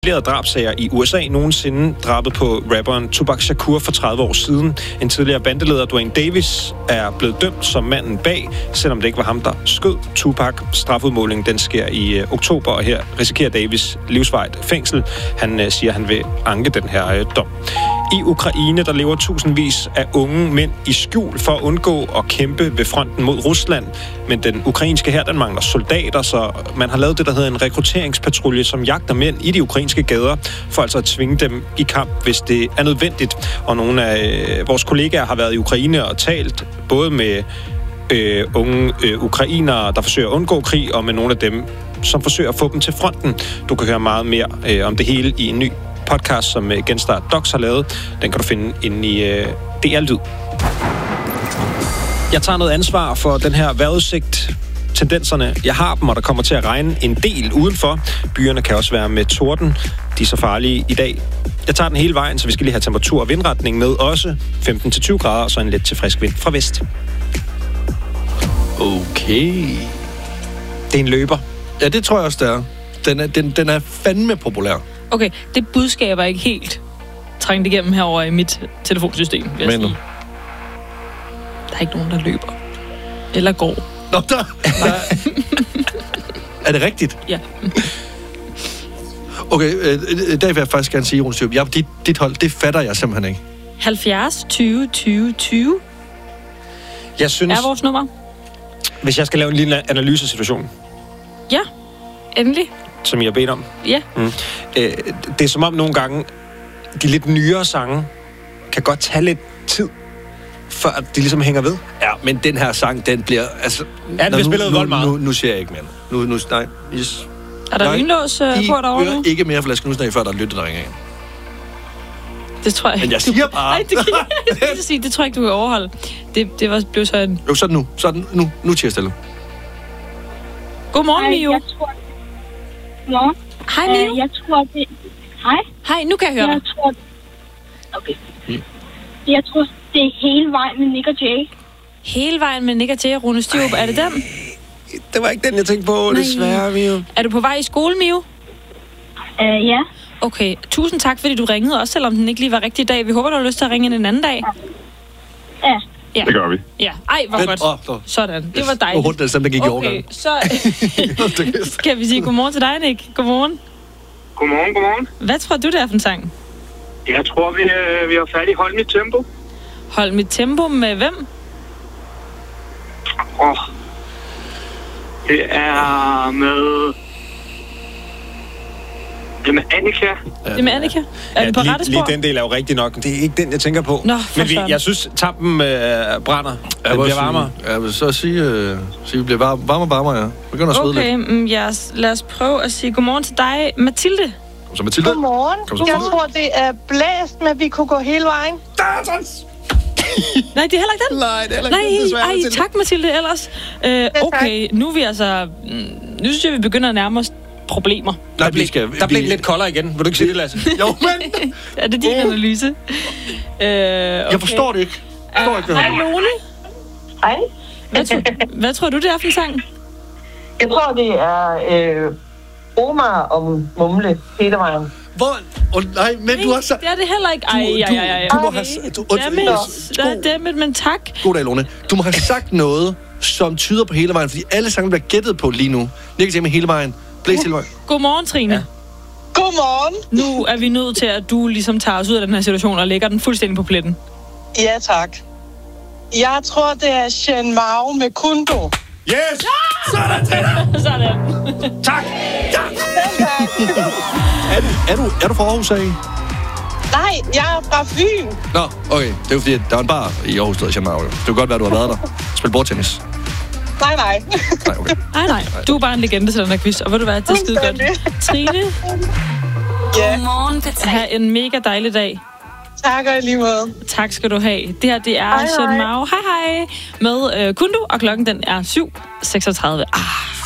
etablerede drabsager i USA nogensinde. Drabet på rapperen Tupac Shakur for 30 år siden. En tidligere bandeleder, Dwayne Davis, er blevet dømt som manden bag, selvom det ikke var ham, der skød Tupac. Strafudmålingen den sker i oktober, og her risikerer Davis livsvarigt fængsel. Han siger, at han vil anke den her dom. I Ukraine, der lever tusindvis af unge mænd i skjul for at undgå at kæmpe ved fronten mod Rusland. Men den ukrainske hær, den mangler soldater, så man har lavet det, der hedder en rekrutteringspatrulje, som jagter mænd i de ukrainske gader, for altså at tvinge dem i kamp, hvis det er nødvendigt. Og nogle af vores kollegaer har været i Ukraine og talt både med unge ukrainere, der forsøger at undgå krig, og med nogle af dem, som forsøger at få dem til fronten. Du kan høre meget mere om det hele i en ny podcast, som Genstart Docs har lavet. Den kan du finde inde i DR Lyd. Jeg tager noget ansvar for den her vejrudsigt. Tendenserne, jeg har dem, og der kommer til at regne en del udenfor. Byerne kan også være med torden. De er så farlige i dag. Jeg tager den hele vejen, så vi skal lige have temperatur og vindretning med også. 15-20 grader, og så en let til frisk vind fra vest. Okay. Det er en løber. Ja, det tror jeg også, det er. Den er fandme populær. Okay, det budskab er ikke helt trængt igennem herover i mit telefonsystem, vil jeg sige. Der er ikke nogen, der løber. Eller går. Nå, der. Er det rigtigt? Ja. Okay, der vil jeg faktisk gerne sige, Rune, dit hold, det fatter jeg simpelthen ikke. 70 20 20 20. Jeg synes, er vores nummer. Hvis jeg skal lave en lille analyse af situationen. Ja, endelig. Som I har bedt om. Ja. Det er som om nogle gange, de lidt nyere sange kan godt tage lidt tid, før de ligesom hænger ved. Ja, men den her sang, den bliver... Altså, ja, den bliver spillet vold meget. Nu siger jeg ikke mere. Nej. Yes. Er der lynlås på derovre nu? Ikke mere flaskenusnæg, før der er lyttet, der ringer ind. Det tror jeg. Men jeg siger bare... Nej, det tror jeg ikke, du kan overholde. Det blev så en... Jo, sådan nu. Nu tiger stille. Godmorgen, Mio. Godmorgen. Hej, Mio. Jeg tror, det... Hej. Hej, nu kan jeg høre dig. Okay. Jeg tror, det er hele vejen med Nick og Jay. Hele vejen med Nick og Jay, Rune Styrup. Er det den? Det var ikke den, jeg tænkte på, desværre, Mio. Er du på vej i skole, Mio? Ja. Okay, tusind tak, fordi du ringede, også selvom den ikke lige var rigtig i dag. Vi håber, du har lyst til at ringe en anden dag. Ja. Det gør vi. Ja, ej, hvor godt. Sådan, det var dejligt. Rundt, det gik i okay, så kan vi sige godmorgen til dig, Nick. Godmorgen. Godmorgen. Hvad tror du, det er for en sang? Jeg tror, vi har fat i Hold Mit Tempo. Hold Mit Tempo med hvem? Det er med... Det er med Annika. Det er med Annika? Er det på rette spor? Lige den del er jo rigtig nok. Det er ikke den, jeg tænker på. Nå, men jeg synes, tampen brænder. Det bliver varmere. Jeg vil så sige, vi bliver varmere, ja. Begynder at svede lidt. Lad os prøve at sige godmorgen til dig, Mathilde. Så Mathilde. Godmorgen. Jeg tror, det er blæst, men vi kunne gå hele vejen. Nej, det er heller ikke den. Nej, det er heller ikke den, desværre. Nej, tak Mathilde ellers. Okay, nu er vi altså... Nu synes jeg, vi begynder at nærme os problemer. Der blev lidt koldere igen. Vil du ikke sige det, Lasse? Jo, men... Er det din analyse? Okay. Jeg forstår det ikke. Hej, Lone. Hej. Hvad tror du, det er for en sang? Jeg tror, det er Omar og Mumle hele vejen. Nej, men du har sagt... Det er det heller ikke. Du må have... Dammit, men tak. Goddag, Lone. Du må have sagt noget, som tyder på hele vejen, fordi alle sange bliver gættet på lige nu. Nick til med hele vejen. Blæs hele vejen. Godmorgen, Trine. Ja. Godmorgen. Nu er vi nødt til, at du ligesom tager os ud af den her situation og lægger den fuldstændig på pletten. Ja, tak. Jeg tror, det er Shen Mao med Kundo. Yes! Sådan! Sådan. Tak! Ja. Er du fra Aarhus af? Nej, jeg er fra Fyn. Nå, okay. Det er jo fordi, der er en bar i Aarhus, der hedder Shen Mao. Det kan godt være, du har været der. Spil bordtennis. Nej. Okay. Nej. Du er bare en legende til den her quiz, og ved du hvad, det er skide godt. Trine, godmorgen, Petra. Ha' en mega dejlig dag. Tak og i lige måde. Tak skal du have. Det her, det er Shen Mao. Hej. Med Kundo, og klokken den er 7:36.